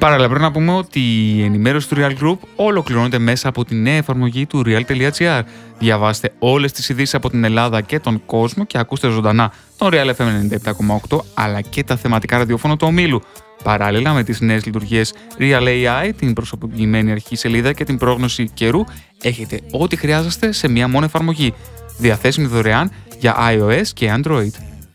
Παράλληλα, πρέπει να πούμε ότι η ενημέρωση του Real Group ολοκληρώνεται μέσα από τη νέα εφαρμογή του real.gr. Διαβάστε όλες τις ειδήσεις από την Ελλάδα και τον κόσμο και ακούστε ζωντανά τον Real FM 97,8 αλλά και τα θεματικά ραδιόφωνο του ομίλου. Παράλληλα με τις νέες λειτουργίες Real AI, την προσωποποιημένη αρχική σελίδα και την πρόγνωση καιρού, έχετε ό,τι χρειάζεστε σε μία μόνο εφαρμογή. Διαθέσιμη δωρεάν για iOS και Android.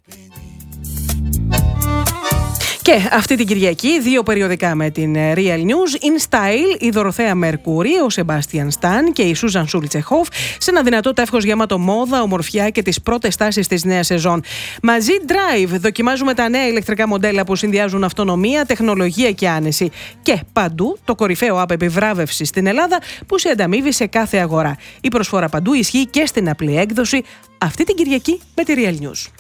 Και αυτή την Κυριακή, 2 περιοδικά με την Real News. In Style, η Δωροθέα Μερκούρη, ο Σεμπάστιαν Σταν και η Σούζαν Σούλτσεχοφ σε ένα δυνατό τεύχος γεμάτο μόδα, ομορφιά και τις πρώτες τάσεις της νέας σεζόν. Μαζί Drive, δοκιμάζουμε τα νέα ηλεκτρικά μοντέλα που συνδυάζουν αυτονομία, τεχνολογία και άνεση. Και παντού το κορυφαίο app επιβράβευσης στην Ελλάδα που σε ανταμείβει σε κάθε αγορά. Η προσφορά παντού ισχύει και στην απλή έκδοση αυτή την Κυριακή με τη Real News.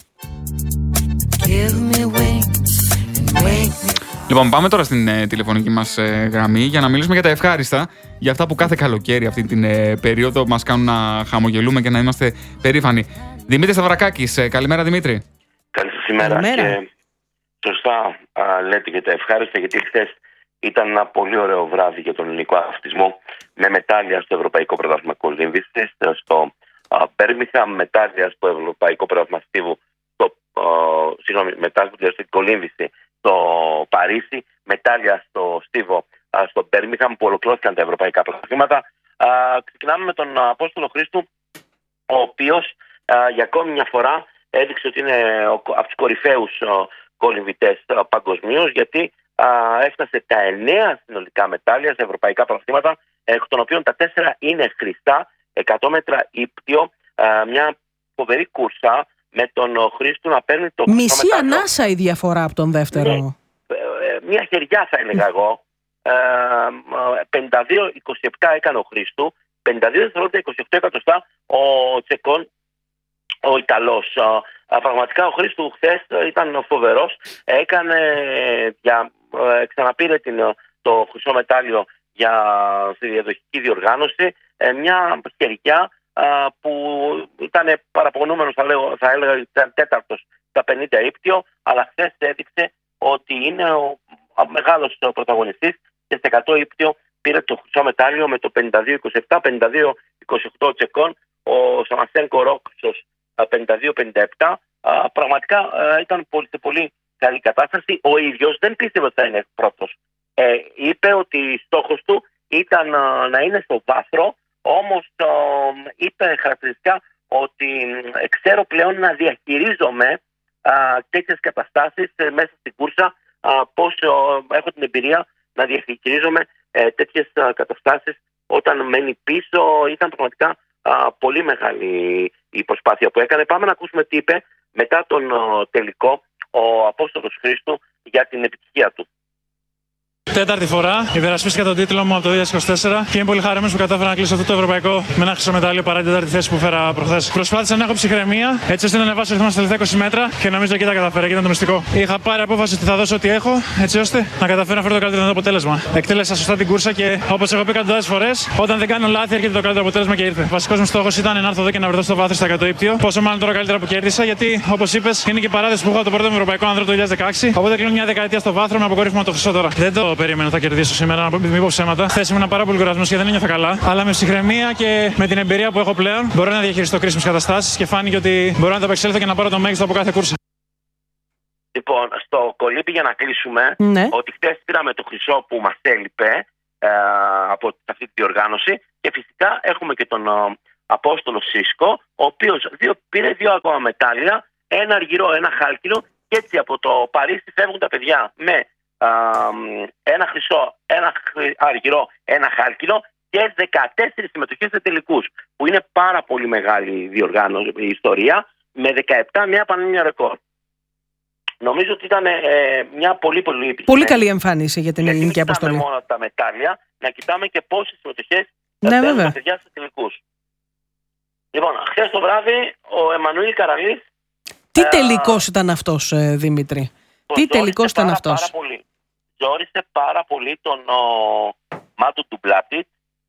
Λοιπόν, πάμε τώρα στην τηλεφωνική μας γραμμή για να μιλήσουμε για τα ευχάριστα, για αυτά που κάθε καλοκαίρι αυτή την περίοδο μας κάνουν να χαμογελούμε και να είμαστε περήφανοι. Δημήτρης Σταυρακάκης, καλημέρα Δημήτρη. Καλή σας ημέρα. Και σωστά λέτε για τα ευχάριστα, γιατί χθες ήταν ένα πολύ ωραίο βράδυ για τον ελληνικό αθλητισμό με μετάλλια στο Ευρωπαϊκό Πρωτάθλημα Κολύμβησης, στο Μπέρμιγχαμ, μετάλλια στο Ευρωπαϊκό Πρωτάθλημα Στίβου, μετάλλια στην Κολύμβηση στο Παρίσι, μετάλλια στο Στίβο στο Μπέρμιγχαμ, που ολοκληρώθηκαν τα ευρωπαϊκά πρωταθλήματα. Ξεκινάμε με τον Απόστολο Χρήστου, ο οποίος για ακόμη μια φορά έδειξε ότι είναι από τους κορυφαίους κολυμβητές παγκοσμίως, γιατί έφτασε τα 9 συνολικά μετάλλια σε ευρωπαϊκά πρωταθλήματα, εκ των οποίων τα 4 είναι χρυσά, 100 μέτρα ύπτιο, μια φοβερή κούρσα με τον Χρήστο να παίρνει το χρυσό μισή μετάλλιο. ανάσα η διαφορά από τον δεύτερο. Ναι, μια χεριά θα έλεγα εγώ. 52-27 έκανε ο Χρήστου, 52 δευτερόλεπτα 27 εκατοστά ο Τσεκόν, ο Ιταλός. Πραγματικά ο Χρήστου χθες ήταν φοβερός. Ξαναπήρε το χρυσό μετάλλιο στη διαδοχική διοργάνωση. Μια χεριά που ήταν παραπονούμενος, θα έλεγα ήταν τέταρτος στα 50 ύπτιο, αλλά χθες έδειξε ότι είναι ο μεγάλος πρωταγωνιστής και στα 100 ύπτιο πήρε το χρυσό μετάλλιο με το 52-27, 52-28 Τσεκόν, ο Σαμασένκο Ρόξος 52-57. Πραγματικά ήταν σε πολύ καλή κατάσταση. Ο ίδιος δεν πίστευε ότι θα είναι πρώτος. Είπε ότι στόχος του ήταν να είναι στο βάθρο, όμως είπε χαρακτηριστικά ότι ξέρω πλέον να διαχειρίζομαι τέτοιες καταστάσεις μέσα στην κούρσα, πώς έχω την εμπειρία να διαχειρίζομαι τέτοιες καταστάσεις όταν μένει πίσω. Ήταν πραγματικά πολύ μεγάλη η προσπάθεια που έκανε. Πάμε να ακούσουμε τι είπε μετά τον τελικό ο Απόστολος Χρήστου για την επιτυχία του. Τέταρτη φορά υπερασπίστηκα τον τίτλο μου από το 2024 και είμαι πολύ χαρούμενος που κατάφερα να κλείσω αυτό το ευρωπαϊκό με ένα χρυσό μετάλλιο παρά την τέταρτη θέση που φέρα προχθές. Προσπάθησα να έχω ψυχραιμία έτσι ώστε να ανεβάσω ρυθμό στα τελευταία 20 μέτρα και νομίζω εκεί τα καταφέρα και ήταν το μυστικό. Είχα πάρει απόφαση ότι θα δώσω ό,τι έχω έτσι ώστε να καταφέρω να φέρω το καλύτερο αποτέλεσμα. Εκτέλεσα σωστά την κούρσα και όπως έχω πει εκατοντάδες φορές, όταν δεν κάνω λάθη έρχεται το καλύτερο αποτέλεσμα και ήρθε. Βασικός μου στόχος ήταν να έρθω εδώ και να βρεθώ στο βάθος στα 100 ύπτιο. Πόσο μάλλον τώρα καλύτερα που κέρδισα, γιατί όπως είπες είναι και παράδοση που έχω το πρώτο ευρωπαϊκό άνδρο το 2016. Οπότε κλείνω μια δεκαετία στο βάθρο με αποκορύφωμα το χρυσό τώρα. Δεν το περίμενα θα κερδίσω σήμερα, να μην πω ψέματα. Χθες ήμουν πάρα πολύ κουρασμένος και δεν ένιωθα καλά. Αλλά με ψυχραιμία και με την εμπειρία που έχω πλέον μπορώ να διαχειριστώ κρίσιμες καταστάσεις και φάνηκε ότι μπορώ να τα απεξέλθω και να πάρω το μέγιστο από κάθε κούρσα. Λοιπόν, στο κολύμπι για να κλείσουμε, ότι χθες πήραμε το χρυσό που μας έλειπε από αυτή τη διοργάνωση και φυσικά έχουμε και τον Απόστολο Σίσκο, ο οποίος πήρε 2 ακόμα μετάλλια, ένα αργυρό, ένα χάλκινο, και έτσι από το Παρίσι φεύγουν τα παιδιά με ένα χρυσό, ένα αργυρό, ένα χάλκινο και 14 συμμετοχές σε τελικούς, που είναι πάρα πολύ μεγάλη διοργάνωση, η ιστορία, με 17 νέα πανελλήνια ρεκόρ. Νομίζω ότι ήταν μια πολύ επιτυχημένη. Πολύ καλή εμφάνιση για την ελληνική αποστολή. Δεν κοιτάμε μόνο τα μετάλλια, να κοιτάμε και πόσες συμμετοχές θα παίρνουν τα παιδιά σε τελικούς. Λοιπόν, χθες το βράδυ ο Εμμανουήλ Καραλής. Τι τελικός ήταν αυτός, Δημήτρη? Τι τελικός ήταν αυτός? Ζόρισε πάρα πολύ τον Μάτο Ντουμπλάτιτ.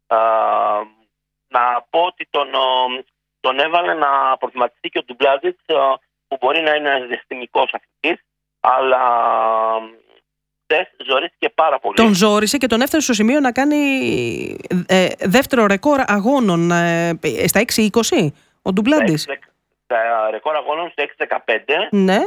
Να πω ότι τον έβαλε να προβληματιστεί και ο Ντουμπλάτιτ, που μπορεί να είναι ένας διαστημικός αθλητής, αλλά χθες ζορίστηκε πάρα πολύ. Τον ζόρισε και τον έφτασε στο σημείο να κάνει δεύτερο ρεκόρ αγώνων στα 6-20, ο Ντουμπλάντης. Τα ρεκόρ αγώνων στο 6-15. Ναι.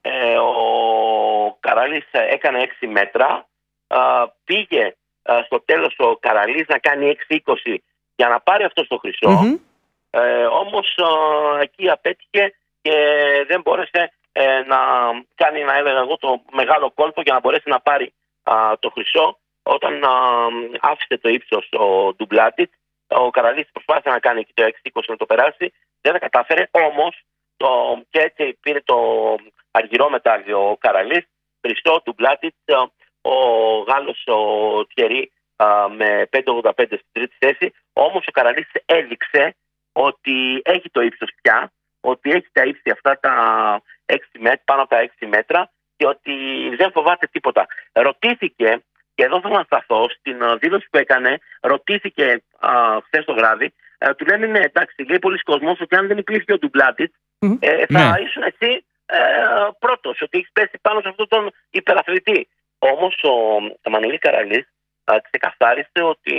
Ο Καραλής έκανε 6 μέτρα. Πήγε στο τέλος ο Καραλής να κάνει 6-20 για να πάρει αυτό στο χρυσό. Όμως εκεί απέτυχε και δεν μπόρεσε να κάνει, να έλεγα εγώ, το μεγάλο κόλπο για να μπορέσει να πάρει το χρυσό. Όταν άφησε το ύψος ο Ντουμπλάντιτς, ο Καραλής προσπάθησε να κάνει και το 6-20 να το περάσει, δεν τα κατάφερε. Όμως και έτσι πήρε το αργυρό μετάλλιο ο Καραλής, χρυσό Ντουμπλάντιτς, ο Γάλλος ο Τιερί με 5,85 στην τρίτη θέση. Όμως ο Καραλής έδειξε ότι έχει το ύψος πια, ότι έχει τα ύψη αυτά τα 6 μέτρα, πάνω από τα 6 μέτρα και ότι δεν φοβάται τίποτα. Ρωτήθηκε, και εδώ θέλω να σταθώ, στην δήλωση που έκανε, ρωτήθηκε χθες το βράδυ, του λένε ναι, εντάξει, λέει πολλοί κόσμος ότι αν δεν υπήρχε ο Ντουμπλάντιτς θα ήσουν εσύ πρώτος, ότι έχεις πέσει πάνω σε αυτόν τον υπεραθλητή. Όμως ο Μανουήλ Καραλής ξεκαθάρισε ότι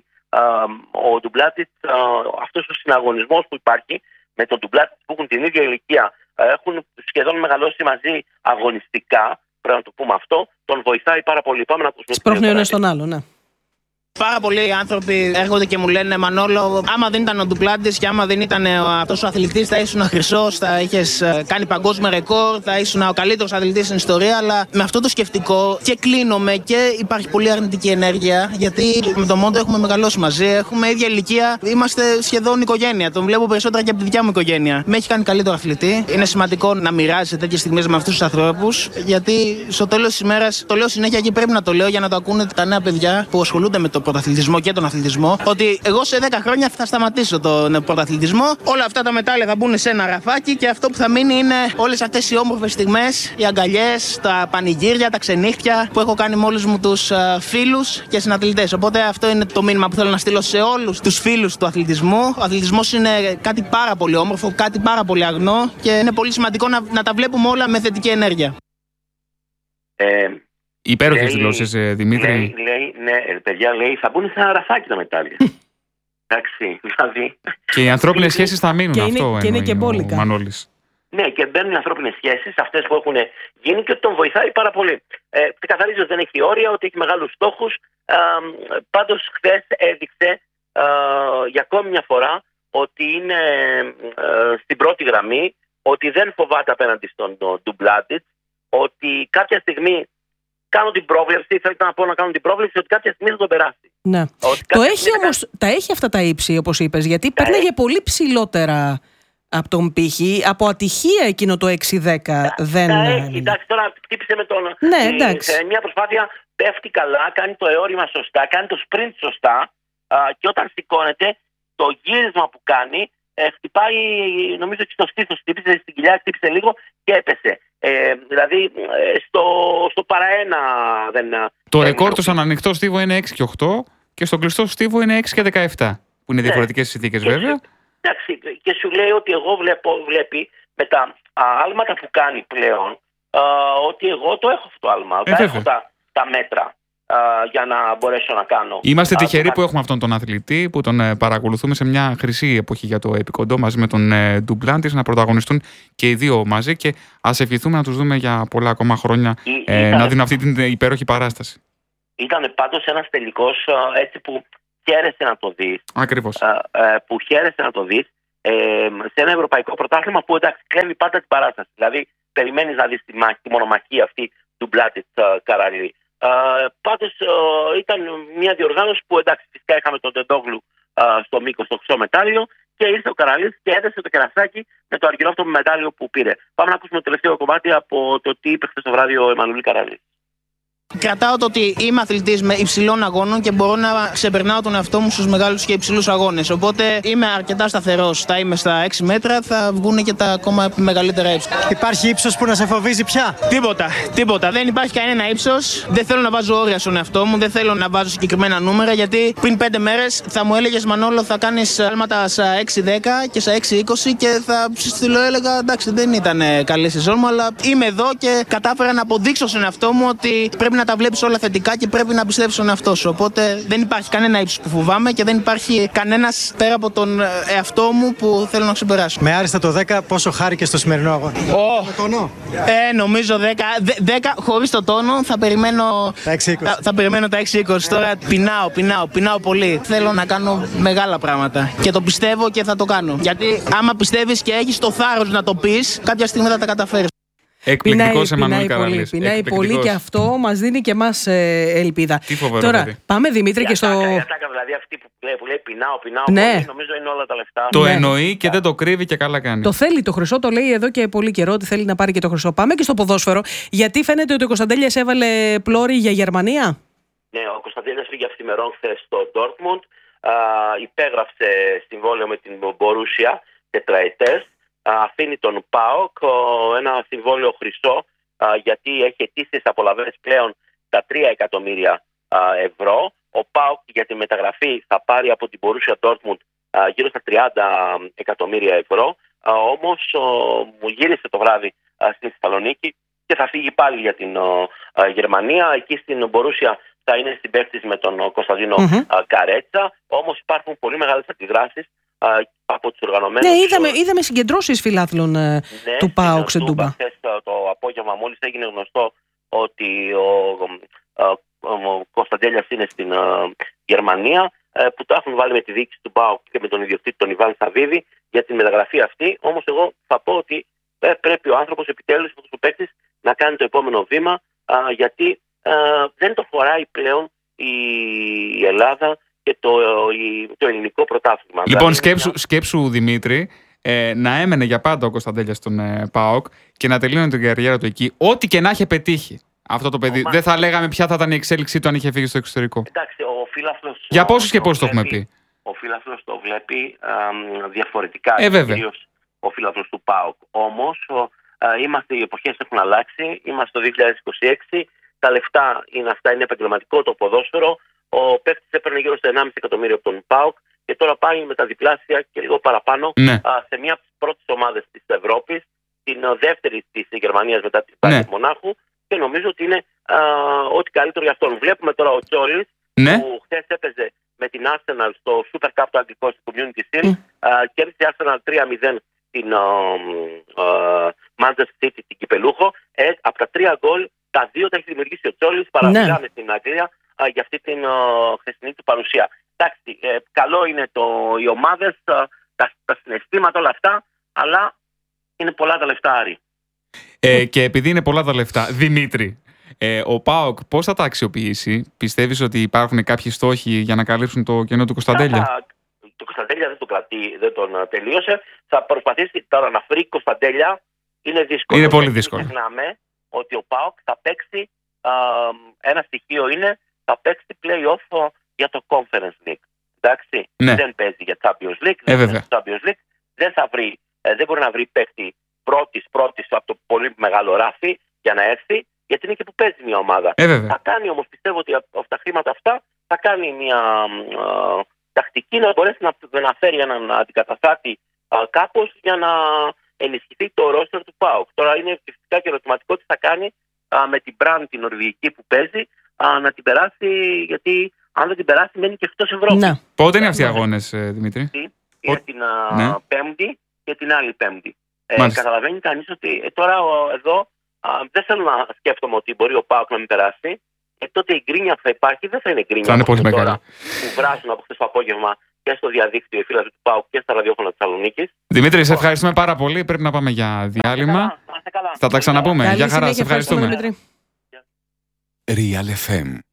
ο Ντουμπλάντιτς, αυτός ο συναγωνισμός που υπάρχει με τον Ντουμπλάντιτς που έχουν την ίδια ηλικία, έχουν σχεδόν μεγαλώσει μαζί αγωνιστικά, πρέπει να το πούμε αυτό, τον βοηθάει πάρα πολύ. Πάμε να ακούσουμε. Σπρώχνει ο ένας τον άλλο, ναι. Πάρα πολλοί άνθρωποι έρχονται και μου λένε Μανόλο, άμα δεν ήταν ο Ντουμπλάντης και άμα δεν ήταν αυτός ο αθλητής, θα ήσουν χρυσός, θα είχες κάνει παγκόσμιο ρεκόρ, θα ήσουν ο καλύτερος αθλητής στην ιστορία. Αλλά με αυτό το σκεφτικό και κλείνομαι και υπάρχει πολύ αρνητική ενέργεια. Γιατί με τον Μόντο έχουμε μεγαλώσει μαζί, έχουμε ίδια ηλικία, είμαστε σχεδόν οικογένεια. Τον βλέπω περισσότερα και από τη δικιά μου οικογένεια. Με έχει κάνει καλύτερο αθλητή. Είναι σημαντικό να μοιράζει τέτοιες στιγμές με αυτούς τους ανθρώπους. Γιατί στο τέλος της ημέρας, το λέω συνέχεια και πρέπει να το λέω για να το ακούνε τα νέα παιδιά που ασχολούνται με το πρωταθλητισμό και τον αθλητισμό, ότι εγώ σε 10 χρόνια θα σταματήσω τον πρωταθλητισμό. Όλα αυτά τα μετάλλια θα μπουν σε ένα ραφάκι και αυτό που θα μείνει είναι όλες αυτές οι όμορφες στιγμές, οι αγκαλιές, τα πανηγύρια, τα ξενύχτια που έχω κάνει με όλους μου τους φίλους και συναθλητές. Οπότε αυτό είναι το μήνυμα που θέλω να στείλω σε όλους τους φίλους του αθλητισμού. Ο αθλητισμός είναι κάτι πάρα πολύ όμορφο, κάτι πάρα πολύ αγνό και είναι πολύ σημαντικό να τα βλέπουμε όλα με θετική ενέργεια. Υπέροχες δηλώσεις, Δημήτρη. Ναι, παιδιά, λέει, θα μπουν σε ένα ραφάκι τα μετάλλια. Εντάξει, δηλαδή. Και οι ανθρώπινες σχέσεις θα μείνουν, και αυτό είναι, είναι και μπόλικα. ο Μανώλης. Ναι, και μπαίνουν οι ανθρώπινες σχέσεις, αυτές που έχουν γίνει και ότι τον βοηθάει πάρα πολύ. Καθαρίζει ότι δεν έχει όρια, ότι έχει μεγάλους στόχους. Πάντως, χθες έδειξε για ακόμη μια φορά ότι είναι στην πρώτη γραμμή, ότι δεν φοβάται απέναντι στον Ντουμπλάντιτς, ότι κάποια στιγμή. Κάνω την πρόβλεψη, θέλω να πω να κάνω την πρόβλεψη ότι κάποια στιγμή θα τον περάσει. Ναι. Το έχει όμως, τα έχει αυτά τα ύψη, όπως είπες, γιατί πέρναγε πολύ ψηλότερα από τον πύχη. Από ατυχία εκείνο το 6-10 δεν. Εντάξει, τώρα χτύπησε με τον. Ναι, εντάξει. Σε μια προσπάθεια πέφτει καλά, κάνει το αιώρημα σωστά, κάνει το sprint σωστά και όταν σηκώνεται, το γύρισμα που κάνει χτυπάει, νομίζω ότι στο στήθος χτύπησε, στην κοιλιά χτύπησε λίγο και έπεσε. Δηλαδή στο παραένα δεν. Το ρεκόρ του στον ανοιχτό στίβο είναι 6 και 8 και στον κλειστό στίβο είναι 6 και 17. Που είναι διαφορετικές συνθήκες, βέβαια. Εντάξει, και σου λέει ότι εγώ βλέπει με τα άλματα που κάνει πλέον ότι εγώ το έχω αυτό το άλμα. Θα έχω τα μέτρα για να μπορέσω να κάνω. Είμαστε τυχεροί που έχουμε αυτόν τον αθλητή, που τον παρακολουθούμε σε μια χρυσή εποχή για το επικοντό μαζί με τον Ντουμπλάντης, να πρωταγωνιστούν και οι δύο μαζί και ας ευχηθούμε να τους δούμε για πολλά ακόμα χρόνια να δίνουν αυτή την υπέροχη παράσταση. Ήταν πάντως ένας τελικός έτσι που χαίρεσαι να το δεις. Ακριβώς. Που χαίρεσαι να το δεις σε ένα ευρωπαϊκό πρωτάθλημα που εντάξει κλέβει πάντα την παράσταση. Δηλαδή περιμένεις να δεις τη μονομαχία αυτή του Ντουμπλάντιτς Καραλή. Πάντως ήταν μια διοργάνωση που εντάξει φυσικά είχαμε τον Τεντόγλου στο μήκος στο χρυσό μετάλλιο και ήρθε ο Καραλής και έδεσε το κερασάκι με το αργυρό αυτό μετάλλιο που πήρε. Πάμε να ακούσουμε το τελευταίο κομμάτι από το τι είπε χθες το βράδυ ο Εμμανουήλ Καραλής. Κρατάω το ότι είμαι αθλητής με υψηλών αγώνων και μπορώ να ξεπερνάω τον εαυτό μου στους μεγάλους και υψηλούς αγώνες. Οπότε είμαι αρκετά σταθερός. Θα είμαι στα 6 μέτρα, θα βγουν και τα ακόμα μεγαλύτερα ύψη. Υπάρχει ύψος που να σε φοβίζει πια? Τίποτα. Δεν υπάρχει κανένα ύψος. Δεν θέλω να βάζω όρια στον εαυτό μου, δεν θέλω να βάζω συγκεκριμένα νούμερα. Γιατί πριν 5 μέρες θα μου έλεγες Μανόλο, θα κάνεις άλματα στα 6-10 και στα 6-20 και θα έλεγα εντάξει, δεν ήταν καλή σεζόν μου, αλλά είμαι εδώ και κατάφερα να αποδείξω στον εαυτό μου ότι πρέπει να τα βλέπεις όλα θετικά και πρέπει να πιστεύεις στον εαυτό σου. Οπότε δεν υπάρχει κανένα ύψος που φοβάμαι και δεν υπάρχει κανένας πέρα από τον εαυτό μου που θέλω να ξεπεράσω. Με άριστα το 10, πόσο χάρηκε στο σημερινό αγώνα? Το τόνο. Νομίζω 10 χωρίς το τόνο θα περιμένω τα 6-20. Τώρα πεινάω πολύ. Θέλω να κάνω μεγάλα πράγματα και το πιστεύω και θα το κάνω. Γιατί άμα πιστεύεις και έχεις το θάρρος να το πεις, κάποια στιγμή θα τα καταφέρεις. Εκπληκτικός Εμμανουήλ Καραλής. Πεινάει πολύ και αυτό μας δίνει και εμάς ελπίδα. Τι φοβερό. Τώρα, παιδί. πάμε Δημήτρη και στο. Δηλαδή αυτή που λέει πεινάω, Ναι. πολύ, νομίζω είναι όλα τα λεφτά. Το εννοεί και δεν το κρύβει και καλά κάνει. Το θέλει το χρυσό, το λέει εδώ και πολύ καιρό ότι θέλει να πάρει και το χρυσό. Πάμε και στο ποδόσφαιρο, γιατί φαίνεται ότι ο Κωνσταντέλιας έβαλε πλώρη για Γερμανία. Ναι, ο Κωνσταντέλιας πήγε αυθημερών χθες στο Ντόρτμουντ, υπέγραψε συμβόλαιο με την Μπορούσια τετραετές, αφήνει τον ΠΑΟΚ ένα συμβόλαιο χρυσό, γιατί έχει ετήσιες απολαβές πλέον τα 3 εκατομμύρια ευρώ. Ο ΠΑΟΚ για τη μεταγραφή θα πάρει από την Μπορούσια Ντόρτμουντ γύρω στα 30 εκατομμύρια ευρώ. Όμως μου γύρισε το βράδυ στην Θεσσαλονίκη και θα φύγει πάλι για την Γερμανία. Εκεί στην Μπορούσια θα είναι συμπαίκτης με τον Κωνσταντίνο Καρέτσα. Όμως υπάρχουν πολύ μεγάλες αντιδράσεις από τους οργανωμένους. Ναι, είδαμε συγκεντρώσεις φιλάθλων του ΠΑΟΚ σε Τούμπα. Χθες το απόγευμα μόλις έγινε γνωστό ότι ο Κωνσταντέλιας είναι στην Γερμανία, που το έχουν βάλει με τη διοίκηση του ΠΑΟΚ και με τον ιδιοκτήτη τον Ιβάν Σαββίδη για την μεταγραφή αυτή. Όμως εγώ θα πω ότι πρέπει ο άνθρωπος επιτέλους του παίκτης να κάνει το επόμενο βήμα, γιατί δεν το χωράει πλέον η Ελλάδα και το ελληνικό πρωτάθλημα. Λοιπόν, σκέψου Δημήτρη, να έμενε για πάντα ο Κωνσταντέλιας στον ΠΑΟΚ και να τελείωνε την καριέρα του εκεί, ό,τι και να είχε πετύχει αυτό το παιδί. Δεν θα λέγαμε ποια θα ήταν η εξέλιξή του αν είχε φύγει στο εξωτερικό. Εντάξει, ο φίλαθλος. Για πόσους και πόσους το έχουμε πει. Ο φίλαθλος το βλέπει διαφορετικά. Βέβαια. Ο φίλαθλος του ΠΑΟΚ. Όμως, οι εποχές έχουν αλλάξει. Είμαστε το 2026. Τα λεφτά είναι αυτά, είναι επαγγελματικό το ποδόσφαιρο. Ο παίκτης έπαιρνε γύρω στο 1,5 εκατομμύριο από τον ΠΑΟΚ και τώρα πάει με τα διπλάσια και λίγο παραπάνω σε μια από τις πρώτες ομάδες της Ευρώπης, την δεύτερη της Γερμανίας μετά την Bayern Μονάχου, και νομίζω ότι είναι ό,τι καλύτερο για αυτόν. Βλέπουμε τώρα ο Τσόλης που χθες έπαιζε με την Arsenal στο Super Cup το αγγλικό στο Community Shield, κέρδισε η Arsenal 3-0 την Manchester City, την κυπελούχο. Από τα 3 γκολ, τα 2 τα έχει δημιουργήσει ο Τσόλης. Παραμιλάμε στην Αγγλία για αυτή την χθεσινή του παρουσία. Εντάξει, καλό είναι οι ομάδες, τα συναισθήματα, όλα αυτά, αλλά είναι πολλά τα λεφτά, Άρη. Και επειδή είναι πολλά τα λεφτά, Δημήτρη, ο ΠΑΟΚ πώς θα τα αξιοποιήσει? Πιστεύεις ότι υπάρχουν κάποιοι στόχοι για να καλύψουν το κενό του Κωνσταντέλια? Το Κωνσταντέλια δεν τον τελείωσε. Θα προσπαθήσει τώρα να βρει Κωνσταντέλια. Είναι δύσκολο. Είναι πολύ δύσκολο. Ξεχνάμε ότι ο ΠΑΟΚ θα παίξει, ένα στοιχείο είναι, θα παίξει play-off για το Conference League. Εντάξει, δεν παίζει για Champions League. Δεν μπορεί να βρει παίκτη πρώτης από το πολύ μεγάλο ράφι για να έρθει, γιατί είναι και που παίζει μια ομάδα. Θα κάνει όμως, πιστεύω ότι από τα χρήματα αυτά θα κάνει μια τακτική να μπορέσει να φέρει έναν αντικαταστάτη κάπως για να ενισχυθεί το roster του ΠΑΟΚ. Τώρα είναι φυσικά και ερωτηματικό τι θα κάνει με την brand την νορβηγική που παίζει, να την περάσει, γιατί αν δεν την περάσει μένει και εκτός Ευρώπης. Πότε είναι αυτοί οι αγώνες, Δημήτρη? Είναι την Πέμπτη και την άλλη Πέμπτη. Καταλαβαίνει κανείς ότι τώρα εδώ δεν θέλω να σκέφτομαι ότι μπορεί ο ΠΑΟΚ να μην περάσει. Τότε η γκρίνια που θα υπάρχει δεν θα είναι γκρίνια. Θα είναι πολύ μεγάλη. Που βράζουν από χθες το απόγευμα και στο διαδίκτυο οι φίλοι του ΠΑΟΚ και στα ραδιόφωνα Θεσσαλονίκης. Δημήτρη, σε ευχαριστούμε πάρα πολύ. Πρέπει να πάμε για διάλειμμα. Θα τα ξαναπούμε. Γεια χαρά, σε ευχαριστούμε. Real FM